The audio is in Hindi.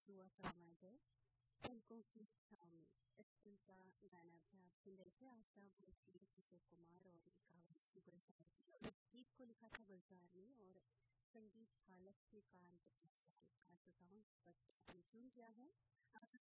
दुआ फरमाए गए पलकों की छाँव में। इस फिल्म का गाना भी आप सुन रहे थे। आशा भोसले, किशोर कुमार और एक आवाज़ की गुलजार थी और इस गीत को लिखा था गुलजार ने और संगीत था लक्ष्मीकांत। श्रोताओं पर ट्यून किया है।